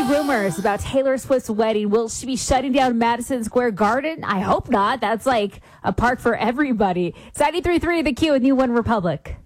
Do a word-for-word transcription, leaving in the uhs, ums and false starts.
big rumors about Taylor Swift's wedding. Will she be shutting down Madison Square Garden? I hope not. That's like a park for everybody. It's ninety-three point three The Q with New One Republic.